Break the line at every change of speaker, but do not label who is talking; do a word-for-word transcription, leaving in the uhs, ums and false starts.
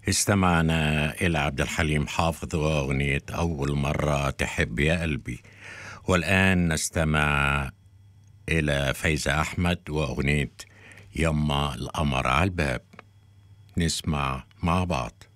استمعنا إلى عبد الحليم حافظ وأغنية أول مرة تحب يا قلبي، والآن نستمع إلى فايزة أحمد وأغنية يما القمر على الباب. نسمع مع بعض.